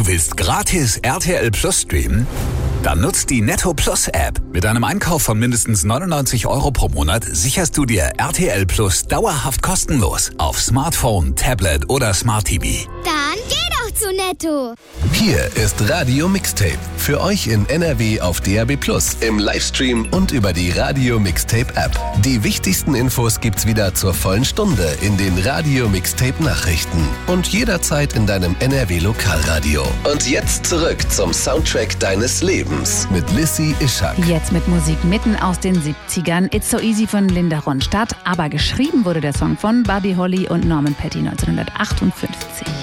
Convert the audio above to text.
Willst gratis RTL Plus streamen? Dann nutzt die Netto Plus App. Mit einem Einkauf von mindestens 99 € pro Monat sicherst du dir RTL Plus dauerhaft kostenlos auf Smartphone, Tablet oder Smart TV. Dann geh doch zu Netto. Hier ist Radio Mixtape. Für euch in NRW auf DAB+, im Livestream und über die Radio Mixtape App. Die wichtigsten Infos gibt's wieder zur vollen Stunde in den Radio Mixtape Nachrichten und jederzeit in deinem NRW Lokalradio. Und jetzt zurück zum Soundtrack deines Lebens mit Lissy Ischak. Jetzt mit Musik mitten aus den 70ern. It's So Easy von Linda Ronstadt. Aber geschrieben wurde der Song von Buddy Holly und Norman Petty 1958.